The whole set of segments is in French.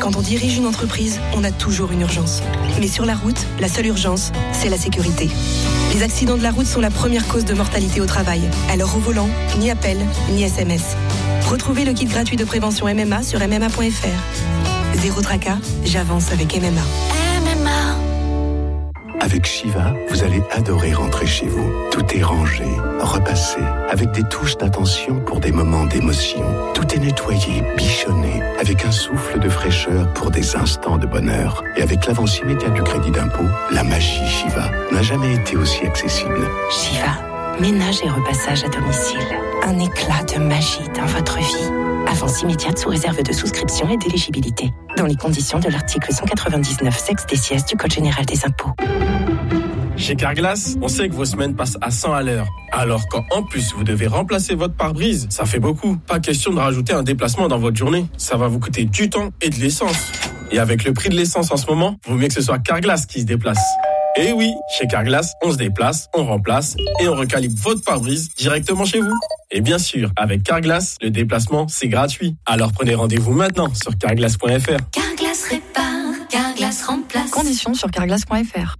Quand on dirige une entreprise, on a toujours une urgence. Mais sur la route, la seule urgence, c'est la sécurité. Les accidents de la route sont la première cause de mortalité au travail. Alors au volant, ni appel, ni SMS. Retrouvez le kit gratuit de prévention MMA sur MMA.fr. Zéro tracas, j'avance avec MMA. MMA. Avec Shiva, vous allez adorer rentrer chez vous. Tout est rangé, repassé, avec des touches d'attention pour des moments d'émotion. Tout est nettoyé, bichonné, avec un souffle de fraîcheur pour des instants de bonheur. Et avec l'avance immédiate du crédit d'impôt, la magie Shiva n'a jamais été aussi accessible. Shiva, ménage et repassage à domicile. Un éclat de magie dans votre vie. Avance immédiate sous réserve de souscription et d'éligibilité. Dans les conditions de l'article 199 sexe des sièges du Code général des impôts. Chez Carglass, on sait que vos semaines passent à 100 à l'heure. Alors quand en plus vous devez remplacer votre pare-brise, ça fait beaucoup. Pas question de rajouter un déplacement dans votre journée. Ça va vous coûter du temps et de l'essence. Et avec le prix de l'essence en ce moment, vaut mieux que ce soit Carglass qui se déplace. Et oui, chez Carglass, on se déplace, on remplace et on recalibre votre pare-brise directement chez vous. Et bien sûr, avec Carglass, le déplacement, c'est gratuit. Alors prenez rendez-vous maintenant sur carglass.fr. Carglass répare, Carglass remplace. Conditions sur carglass.fr.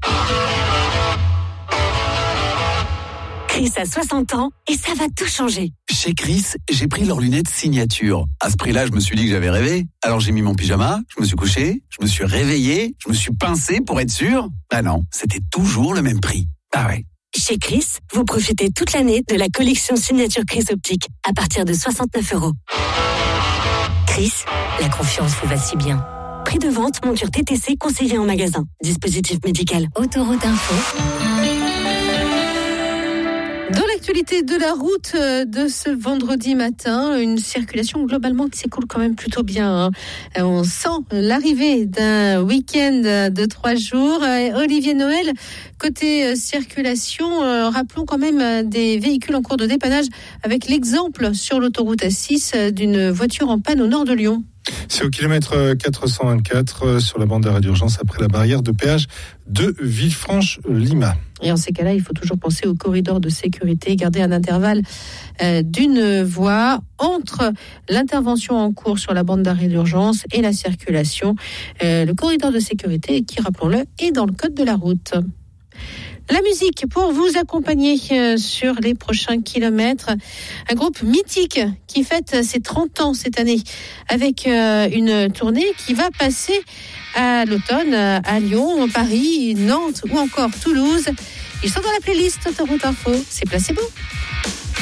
Chris a 60 ans et ça va tout changer. Chez Chris, j'ai pris leurs lunettes signature. À ce prix-là, je me suis dit que j'avais rêvé. Alors j'ai mis mon pyjama, je me suis couché, je me suis réveillé, je me suis pincé pour être sûr. Ah non, c'était toujours le même prix. Ah ouais. Chez Chris, vous profitez toute l'année de la collection signature Chris Optique à partir de 69 €. Chris, la confiance vous va si bien. Prix de vente, monture TTC conseillé en magasin. Dispositif médical. Autoroute Info. Dans l'actualité de la route de ce vendredi matin, une circulation globalement qui s'écoule quand même plutôt bien. On sent l'arrivée d'un week-end de 3 jours. Olivier Noël, côté circulation, rappelons quand même des véhicules en cours de dépannage avec l'exemple sur l'autoroute A6 d'une voiture en panne au nord de Lyon. C'est au kilomètre 424 sur la bande d'arrêt d'urgence après la barrière de péage de Villefranche-Lima. Et en ces cas-là, il faut toujours penser au corridor de sécurité, garder un intervalle d'une voie entre l'intervention en cours sur la bande d'arrêt d'urgence et la circulation. Le corridor de sécurité qui, rappelons-le, est dans le code de la route. La musique pour vous accompagner sur les prochains kilomètres. Un groupe mythique qui fête ses 30 ans cette année avec une tournée qui va passer à l'automne à Lyon, Paris, Nantes ou encore Toulouse. Ils sont dans la playlist Autoroute Info. C'est Placebo.